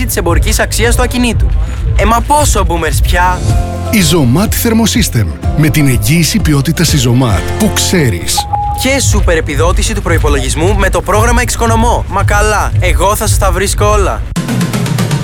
αύξηση της εμπορικής αξίας του ακινήτου. Μα πόσο boomers πια! Isomat Thermosystem. Με την εγγύηση ποιότητας Isomat που ξέρεις. Και σούπερ επιδότηση του προϋπολογισμού με το πρόγραμμα Εξοικονομώ. Μα καλά, εγώ θα σας τα βρίσκω όλα.